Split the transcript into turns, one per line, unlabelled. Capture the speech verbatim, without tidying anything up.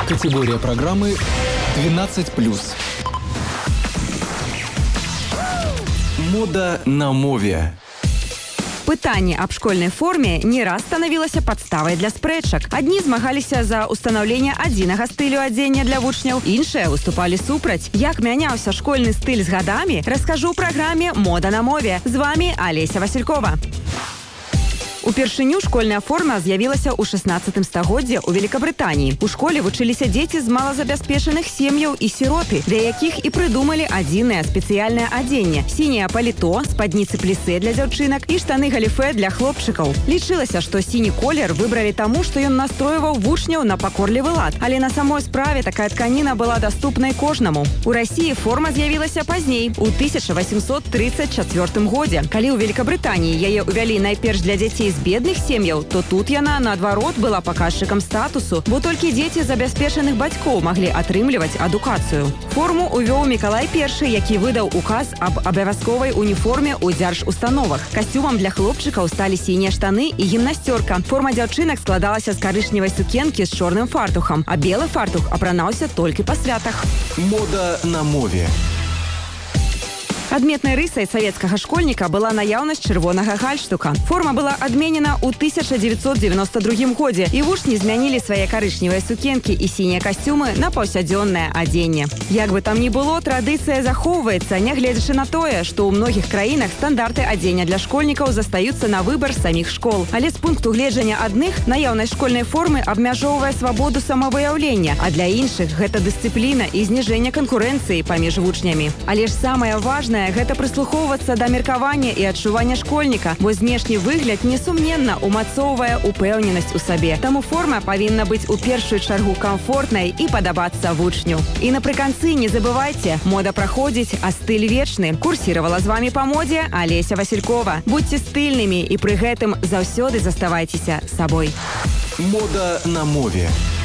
Категория программы двенадцать плюс. Мода на мове.
Пытанне аб школьнай форме не раз станавілася падставай для спрэчак. Адні змагаліся за ўстанаўленне адзінага стылю адзення для вучняў, іншыя выступалі супраць. Як мяняўся школьны стыль з гадамі, раскажу ў праграме «Мода на мове». З вами Олеся Василькова. Упершыню школьная форма з'явілася ў шаснаццатым стагоддзі ў Великабрытаніі. У школе вучыліся дзеці з малазабяспечаных сем'яў і сіроты, для якіх і прыдумалі адзінае спецыяльнае адзенне. Сіняе паліто, спадніцы плісе для дзяўчынак і штаны галіфэ для хлопчыкаў. Лічылася, што сіні колер выбралі таму, што ён настройваў вучняў на пакорлівы лад. Але на самой справе такая тканіна была даступнай кожнаму. У Расіі форма з'явілася пазней, у тысяча васемсот тридцать чацвёртым годзе. Калі ў Великабрытаніі яе ўвялі найперш для дзяцей з бедных сем'яў, то тут яна, наадварот, была паказчыкам статусу, бо толькі дзеці забяспечаных бацькоў маглі атрымліваць адукацыю. Форму увёў Мікалай першы, які выдаў указ аб абавязковай уніформе ў дзяржустановах. Касцюмам для хлопчыкаў сталі сінія штаны і гімнасцёрка. Форма дзяўчынак складалася з карычневай сукенкі з чорным фартухам, а белы фартух апранаўся толькі па святах.
Мода на мове.
Адметнай рысай савецкага школьніка была наяўнасць чырвонага гальштука. Форма была адменена ў тысяча дзевяцьсот дзевяноста другім годзе, і вучні змянілі свае карычневыя сукенкі і сінія касцюмы на паўсядзённае адзенне. Як бы там ні было, традыцыя захоўваецца, нягледзячы на тое, што ў многіх краінах стандарты адзення для школьнікаў застаюцца на выбар саміх школ. Але з пункту гледжання адных наяўнасць школьнай формы абмяжоўвае свабоду самавыяўлення, а для іншых гэта дысцыпліна і зніжэнне канкурэнцыі паміж вучнямі. Але ж самае важнае гэта прыслухоўвацца да меркавання і адчування школьніка, бо знешні выгляд несумненна умацоўвае упэўненасць у сабе. Таму форма павінна быць у першую чаргу камфортнай і падабацца вучню. І напрыканцы не забывайце, мода праходзіць, а стыль вечны. Курсіравала з вами па модзе Олеся Василькова. Будьце стыльнымі і пры гэтым заўсёды заставайцеся сабой.
Мода на мове.